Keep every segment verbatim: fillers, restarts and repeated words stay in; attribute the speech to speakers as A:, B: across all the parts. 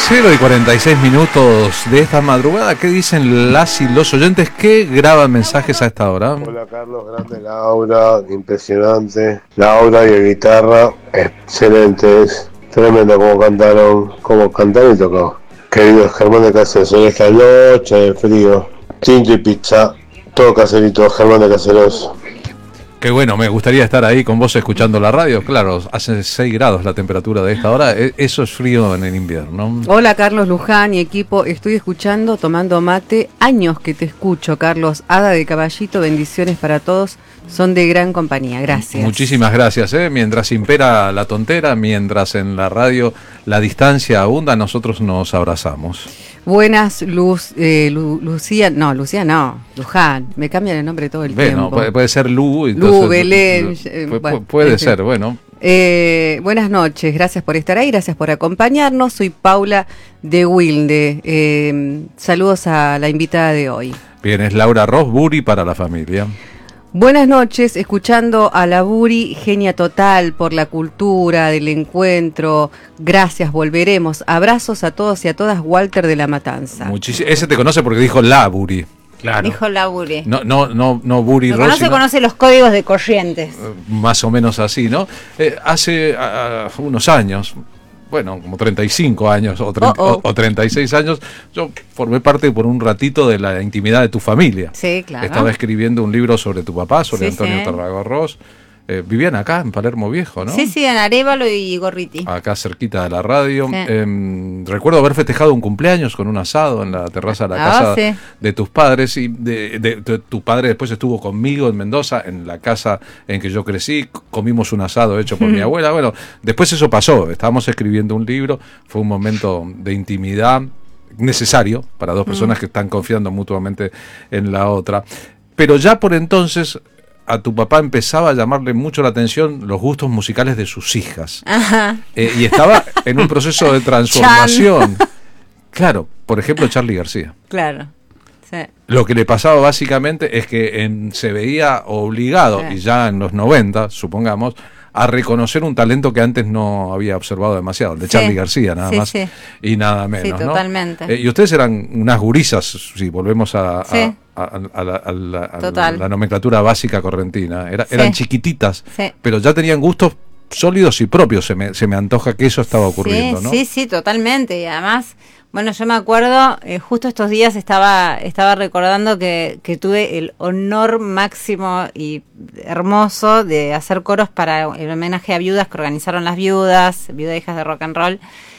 A: cero y cuarenta y seis minutos de esta madrugada. ¿Qué dicen las y los oyentes que graban mensajes a esta hora?
B: Hola Carlos, grande Laura, impresionante. Laura y la guitarra, excelentes. Tremendo como cantaron, como cantaron y tocó. Querido Germán de Caseros, en esta noche de frío, tinto y pizza, todo caserito, Germán de Caseros.
A: Qué bueno, me gustaría estar ahí con vos escuchando la radio. Claro, hace seis grados la temperatura de esta hora. Eso es frío en el invierno.
C: Hola Carlos Luján y equipo, estoy escuchando, tomando mate. Años que te escucho, Carlos. Hada de Caballito, bendiciones para todos. Son de gran compañía, gracias.
A: Muchísimas gracias. ¿eh? Mientras impera la tontera, mientras en la radio la distancia abunda, nosotros nos abrazamos.
C: Buenas, Luz, eh, Lu, Lucía, no, Lucía no, Luján, me cambian el nombre todo el
A: bueno,
C: tiempo.
A: Puede, puede ser Lu.
C: Lu, Lu Belén.
A: Lu,
C: eh,
A: puede
C: bueno,
A: puede
C: en fin.
A: ser, bueno.
C: Eh, buenas noches, gracias por estar ahí, gracias por acompañarnos. Soy Paula de Wilde. Eh, saludos a la invitada de hoy.
A: Bien, es Laura Rosbury para la familia.
C: Buenas noches, escuchando a la Buri, genia total por la cultura del encuentro. Gracias, volveremos. Abrazos a todos y a todas, Walter de la Matanza.
A: Muchísimo. Ese te conoce porque dijo la Buri. Claro.
D: Dijo la Buri.
A: No, no, no, no Buri Rossi.
D: Conoce,
A: no.
D: conoce los códigos de Corrientes.
A: Más o menos así, ¿no? Eh, hace uh, unos años. Bueno, como treinta y cinco años o, treinta, oh, oh. o, o treinta y seis años, yo formé parte por un ratito de la intimidad de tu familia.
C: Sí, claro.
A: Estaba escribiendo un libro sobre tu papá, sobre sí, Antonio
C: sí.
A: Tarragorros. Eh, vivían acá, en Palermo Viejo, ¿no?
D: Sí, sí, en Arévalo y Gorriti.
A: Acá cerquita de la radio.
D: Sí.
A: Eh, recuerdo haber festejado un cumpleaños con un asado en la terraza de la
D: ah,
A: casa
D: sí.
A: de tus padres. Y de, de, de, tu padre después estuvo conmigo en Mendoza, en la casa en que yo crecí. Comimos un asado hecho por mi abuela. Bueno, después eso pasó. Estábamos escribiendo un libro. Fue un momento de intimidad necesario para dos personas mm. que están confiando mutuamente en la otra. Pero ya por entonces a tu papá empezaba a llamarle mucho la atención los gustos musicales de sus hijas.
D: Ajá.
A: Eh, y estaba en un proceso de transformación. Claro, por ejemplo, Charly García.
D: Claro. Sí.
A: Lo que le pasaba básicamente es que en, se veía obligado, sí. y ya en los noventa, supongamos, a reconocer un talento que antes no había observado demasiado, el de sí. Charly García, nada sí, más sí. y nada menos.
D: Sí, totalmente.
A: ¿no? Eh, y ustedes eran unas gurisas, si volvemos a,
D: sí.
A: a, a, a, la, a, la, a la, la nomenclatura básica correntina. Era, sí. Eran chiquititas,
D: sí.
A: pero ya tenían gustos sólidos y propios. Se me, se me antoja que eso estaba ocurriendo,
D: sí,
A: ¿no?
D: Sí, sí, totalmente. Y además, bueno, yo me acuerdo, eh, justo estos días estaba estaba recordando que, que tuve el honor máximo y hermoso de hacer coros para el homenaje a viudas que organizaron las viudas, Viudas Hijas de Rock and Roll,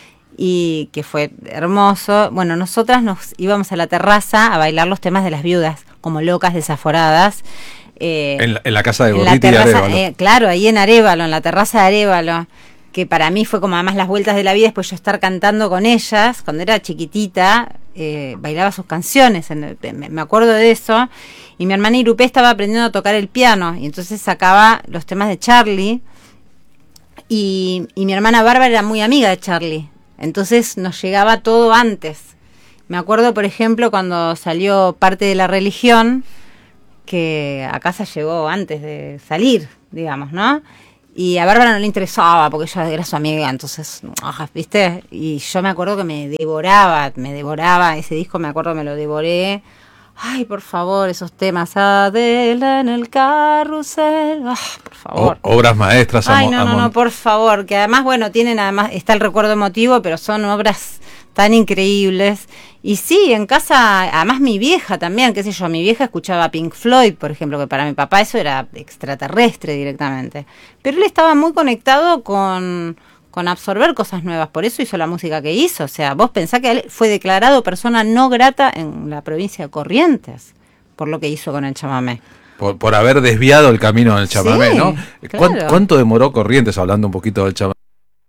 D: y que fue hermoso. Bueno, nosotras nos íbamos a la terraza a bailar los temas de las viudas, como locas, desaforadas. Eh,
A: en, la, en la casa de Gorriti y Arévalo.
D: Eh, claro, ahí en Arévalo, en la terraza de Arévalo, que para mí fue como además las vueltas de la vida, después yo estar cantando con ellas, cuando era chiquitita, eh, bailaba sus canciones, en el, me, me acuerdo de eso, y mi hermana Irupé estaba aprendiendo a tocar el piano, y entonces sacaba los temas de Charly, y, y mi hermana Bárbara era muy amiga de Charly, entonces nos llegaba todo antes. Me acuerdo, por ejemplo, cuando salió Parte de la Religión, que a casa llegó antes de salir, digamos, ¿no? Y a Bárbara no le interesaba porque ella era su amiga, entonces, ¿viste? Y yo me acuerdo que me devoraba, me devoraba, ese disco me acuerdo que me lo devoré. Ay, por favor, esos temas, Adela en el carrusel, ah, por favor.
A: O, obras maestras.
D: Ay, no, no, no, por favor, que además, bueno, tienen además, está el recuerdo emotivo, pero son obras tan increíbles. Y sí, en casa, además mi vieja también, qué sé yo, mi vieja escuchaba Pink Floyd, por ejemplo, que para mi papá eso era extraterrestre directamente. Pero él estaba muy conectado con, con absorber cosas nuevas, por eso hizo la música que hizo. O sea, vos pensás que él fue declarado persona no grata en la provincia de Corrientes, por lo que hizo con el chamamé.
A: Por, por haber desviado el camino del chamamé, sí, ¿no?
D: Claro.
A: ¿Cuánto, ¿Cuánto demoró Corrientes, hablando un poquito del chamamé?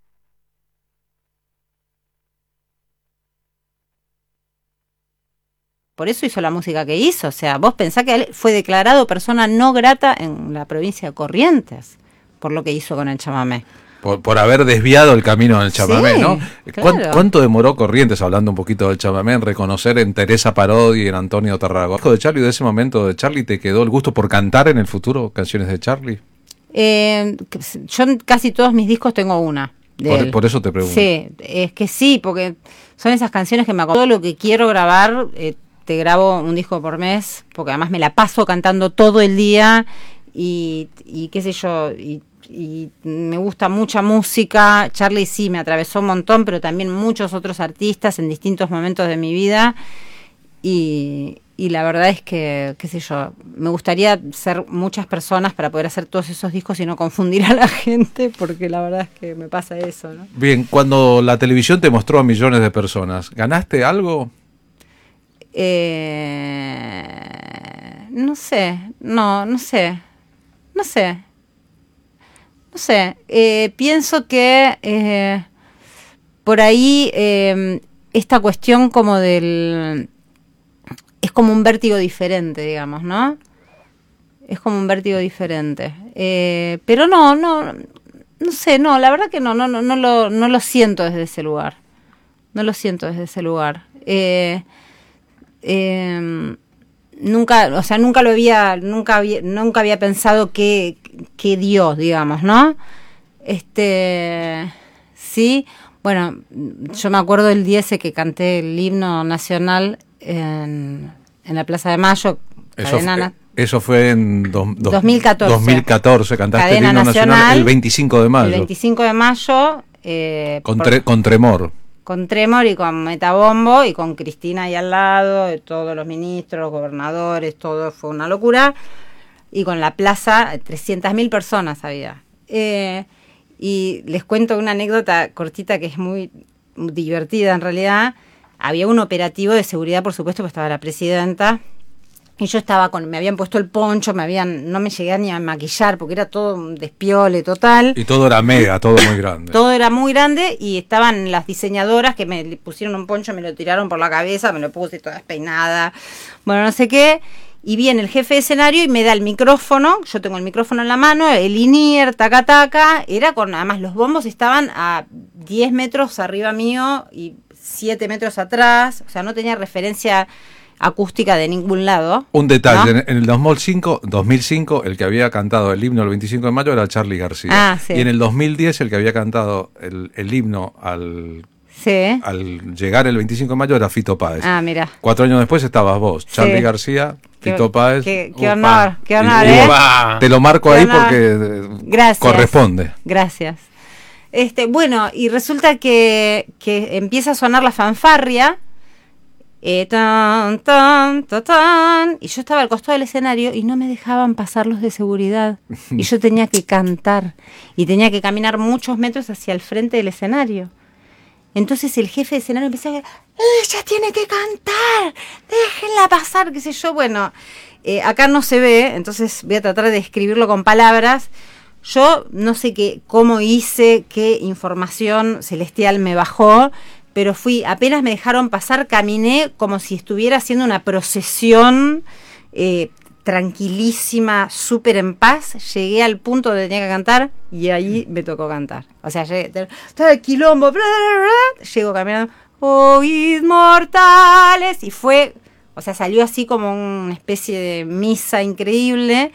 D: Por eso hizo la música que hizo. O sea, vos pensás que él fue declarado persona no grata en la provincia de Corrientes, por lo que hizo con el chamamé.
A: Por, por haber desviado el camino del chamamé,
D: sí,
A: ¿no?
D: Claro.
A: ¿Cuánto, ¿Cuánto demoró Corrientes, hablando un poquito del chamamé, en reconocer en Teresa Parodi y en Antonio Tarragorros de Charly? De ese momento de Charly, ¿te quedó el gusto por cantar en el futuro canciones de Charly?
D: Eh, yo en casi todos mis discos tengo una. de
A: Por,
D: él.
A: por eso te pregunto.
D: Sí, es que sí, porque son esas canciones que me acuerdo. Todo lo que quiero grabar, eh, te grabo un disco por mes, porque además me la paso cantando todo el día y, y qué sé yo, y, y me gusta mucha música. Charly sí me atravesó un montón, pero también muchos otros artistas en distintos momentos de mi vida. Y, y la verdad es que, qué sé yo, me gustaría ser muchas personas para poder hacer todos esos discos y no confundir a la gente, porque la verdad es que me pasa eso, ¿no?
A: Bien, cuando la televisión te mostró a millones de personas, ¿ganaste algo?
D: Eh, no sé, no, no sé, no sé, no sé. Eh, pienso que eh, por ahí eh, esta cuestión como del... es como un vértigo diferente, digamos, ¿no? Es como un vértigo diferente. Eh, pero no, no, no sé, no, la verdad que no, no, no, no lo, no lo siento desde ese lugar. No lo siento desde ese lugar. Eh, eh, nunca, o sea, nunca lo había, nunca había, nunca había pensado que, que Dios, digamos, ¿no? Este, sí, bueno, yo me acuerdo el día ese que canté el himno nacional en, en la Plaza de Mayo.
A: Eso,
D: Cadena,
A: fue, eso fue en do, do,
D: dos mil catorce.
A: dos mil catorce, cantaste
D: Cadena
A: el himno nacional,
D: nacional
A: el veinticinco de mayo.
D: El veinticinco de mayo. Eh,
A: con,
D: por,
A: tre, con tremor.
D: Con tremor y con metabombo y con Cristina ahí al lado, de todos los ministros, los gobernadores, todo fue una locura. Y con la plaza, trescientas mil personas había. Eh, y les cuento una anécdota cortita que es muy divertida en realidad. Había un operativo de seguridad, por supuesto, porque estaba la presidenta. Y yo estaba con, me habían puesto el poncho, me habían, no me llegué ni a maquillar porque era todo un despiole total.
A: Y todo era mega, todo muy grande.
D: Todo era muy grande y estaban las diseñadoras que me pusieron un poncho, me lo tiraron por la cabeza, me lo puse toda despeinada, bueno, no sé qué. Y viene el jefe de escenario y me da el micrófono, yo tengo el micrófono en la mano, el in-ear, taca taca, era con, además los bombos estaban a diez metros arriba mío y siete metros atrás, o sea, no tenía referencia acústica de ningún lado.
A: Un detalle,
D: ¿no?
A: en, en el dos mil cinco, dos mil cinco el que había cantado el himno el veinticinco de mayo era Charly García.
D: Ah, sí.
A: Y en el dos mil diez el que había cantado el, el himno al,
D: sí.
A: al llegar el veinticinco de mayo era Fito Páez.
D: Ah, mira.
A: Cuatro años después estabas vos, Charly
D: sí.
A: García,
D: Qué,
A: Fito Páez.
D: Qué, qué honor, qué honor,
A: y,
D: ¿eh?
A: Te lo marco
D: qué
A: ahí
D: honor.
A: porque
D: Gracias.
A: corresponde.
D: Gracias. Este, bueno, y resulta que, que empieza a sonar la fanfarria. Eh, tan, tan, tan, tan, y yo estaba al costado del escenario y no me dejaban pasar los de seguridad y yo tenía que cantar y tenía que caminar muchos metros hacia el frente del escenario. Entonces el jefe de escenario empezó a decir, ella tiene que cantar, déjenla pasar, qué sé yo. Bueno, eh, acá no se ve, entonces voy a tratar de describirlo con palabras. Yo no sé qué, cómo hice, qué información celestial me bajó, pero fui, apenas me dejaron pasar, caminé como si estuviera haciendo una procesión eh, tranquilísima, súper en paz. Llegué al punto donde tenía que cantar y ahí me tocó cantar. O sea, llegué, estaba el quilombo, bla, bla, bla, llego caminando, oíd mortales, y fue, o sea, salió así como una especie de misa increíble.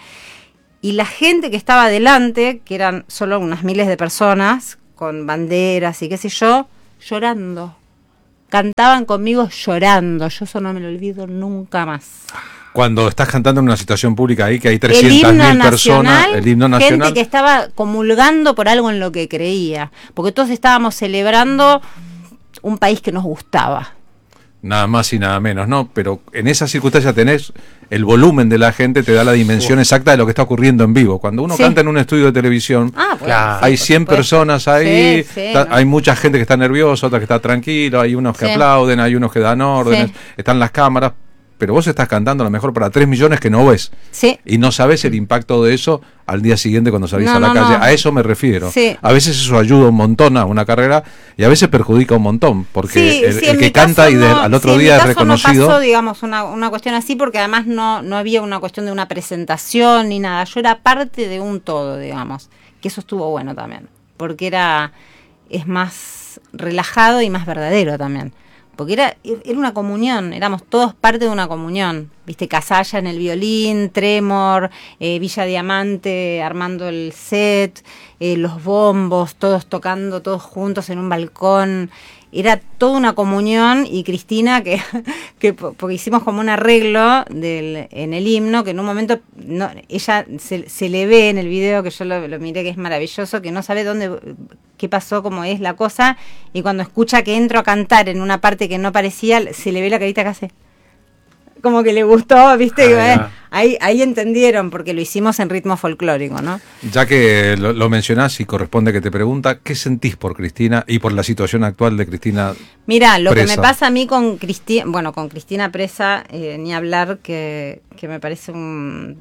D: Y la gente que estaba adelante, que eran solo unas miles de personas, con banderas y qué sé yo, llorando. Cantaban conmigo llorando. Yo eso no me lo olvido nunca más.
A: Cuando estás cantando en una situación pública ahí que hay trescientas mil personas, el himno nacional.
D: Gente que estaba comulgando por algo en lo que creía. Porque todos estábamos celebrando un país que nos gustaba.
A: Nada más y nada menos, ¿no? Pero en esa circunstancia tenés el volumen de la gente, te da la dimensión Uf. exacta de lo que está ocurriendo en vivo. Cuando uno sí. canta en un estudio de televisión,
D: ah, bueno,
A: claro.
D: sí,
A: hay cien personas ahí,
D: sí, sí,
A: está,
D: no.
A: hay mucha gente que está nerviosa, otra que está tranquila, hay unos que sí. aplauden, hay unos que dan órdenes, sí. están las cámaras, pero vos estás cantando a lo mejor para tres millones que no ves.
D: Sí.
A: Y no sabes el impacto de eso al día siguiente cuando salís
D: no,
A: a la
D: no,
A: calle.
D: no.
A: A eso me refiero.
D: Sí.
A: A veces eso ayuda un montón a una carrera y a veces perjudica un montón, porque
D: sí,
A: el,
D: sí,
A: el que canta y de,
D: no,
A: al otro
D: sí,
A: día
D: en
A: es
D: mi caso
A: reconocido.
D: No pasó, digamos, una, una cuestión así, porque además no, no había una cuestión de una presentación ni nada. Yo era parte de un todo, digamos, que eso estuvo bueno también, porque era es más relajado y más verdadero también. Porque era, era una comunión, éramos todos parte de una comunión. viste, Casalla en el violín, Tremor, eh, Villa Diamante armando el set, eh, los bombos, todos tocando, todos juntos en un balcón. Era toda una comunión, y Cristina, que, que porque hicimos como un arreglo del, en el himno, que en un momento no, ella se, se le ve en el video, que yo lo, lo miré, que es maravilloso, que no sabe dónde, qué pasó, cómo es la cosa, y cuando escucha que entro a cantar en una parte que no parecía, se le ve la carita que hace. Como que le gustó, viste, ah, eh, ahí, ahí entendieron, porque lo hicimos en ritmo folclórico, ¿no?
A: Ya que lo, lo mencionás y corresponde que te pregunta, ¿qué sentís por Cristina y por la situación actual de Cristina?
D: Mira, lo
A: presa?
D: que me pasa a mí con Cristina, bueno, con Cristina presa, eh, ni hablar, que, que me parece un,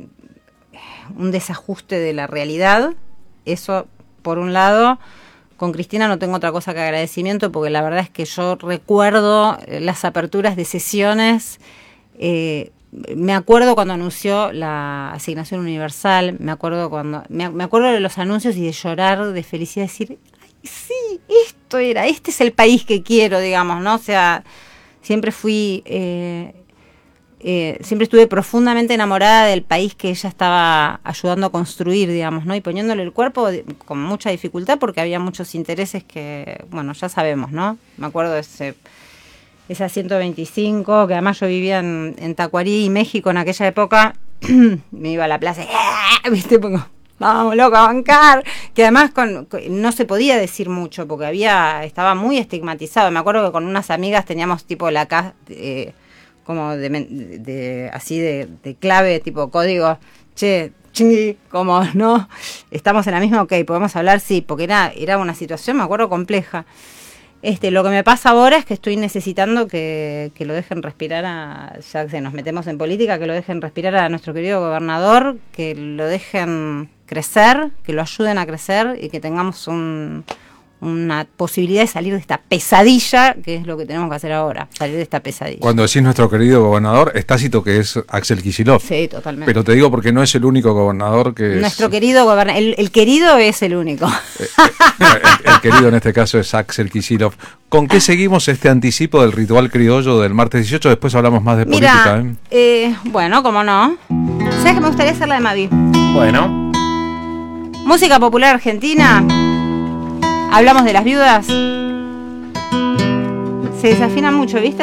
D: un desajuste de la realidad. Eso, por un lado. Con Cristina no tengo otra cosa que agradecimiento, porque la verdad es que yo recuerdo las aperturas de sesiones. Eh, me acuerdo cuando anunció la asignación universal, me acuerdo cuando me, me acuerdo de los anuncios y de llorar de felicidad, decir, ay, sí, esto era, este es el país que quiero, digamos, ¿no? O sea, siempre fui, eh, eh, siempre estuve profundamente enamorada del país que ella estaba ayudando a construir, digamos, ¿no? Y poniéndole el cuerpo de, con mucha dificultad, porque había muchos intereses que, bueno, ya sabemos, ¿no? Me acuerdo de ese... esa ciento veinticinco, que además yo vivía en, en Tacuarí, México, en aquella época. Me iba a la plaza, ¿viste? Pongo, vamos, loco, a bancar. Que además con, con, no se podía decir mucho, porque había estaba muy estigmatizado. Me acuerdo que con unas amigas teníamos tipo la casa, eh, como de, de, de así de, de clave, tipo código, che, chingui, como, ¿no? Estamos en la misma, ok, podemos hablar, sí, porque era, era una situación, me acuerdo, compleja. Este, lo que me pasa ahora es que estoy necesitando que, que lo dejen respirar, a, ya que nos metemos en política, que lo dejen respirar a nuestro querido gobernador, que lo dejen crecer, que lo ayuden a crecer y que tengamos un, una posibilidad de salir de esta pesadilla, que es lo que tenemos que hacer ahora, salir de esta pesadilla.
A: Cuando decís nuestro querido gobernador, es tácito que es Axel Kicillof.
D: Sí, totalmente.
A: Pero te digo porque no es el único gobernador que
D: Nuestro
A: es...
D: querido gobernador, el, el querido es el único.
A: Eh, eh, el, el querido en este caso es Axel Kicillof. ¿Con qué seguimos este anticipo del ritual criollo del martes dieciocho? Después hablamos más de
D: Mira,
A: política. ¿eh?
D: Eh, bueno, cómo no. ¿Sabes que me gustaría hacer la de Mavi?
E: Bueno.
D: Música popular argentina. Hablamos de las viudas. Se desafina mucho, ¿viste?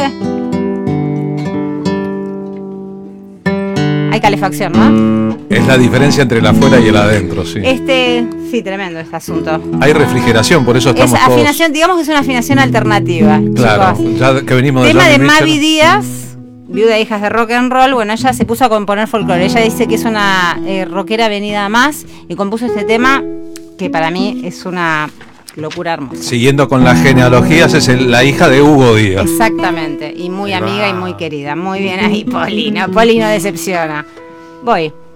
D: Hay calefacción, ¿no?
A: Es la diferencia entre el afuera y el adentro, sí.
D: Este, sí, tremendo este asunto.
A: Hay refrigeración, por eso estamos
D: es
A: todos...
D: afinación, digamos que es una afinación alternativa.
A: Claro,
D: chicos.
A: ya que venimos de
D: Tema
A: Johnny
D: de
A: Mitchell.
D: Mavi Díaz, viuda e hijas de rock and roll. Bueno, ella se puso a componer folclore. Ella dice que es una eh, rockera venida más y compuso este tema que para mí es una locura hermosa.
A: Siguiendo con las genealogías, es el- la hija de Hugo Díaz.
D: Exactamente, y muy
A: Ahí
D: amiga
A: va.
D: y muy querida. Muy bien ahí, Polino. Polino decepciona. Voy.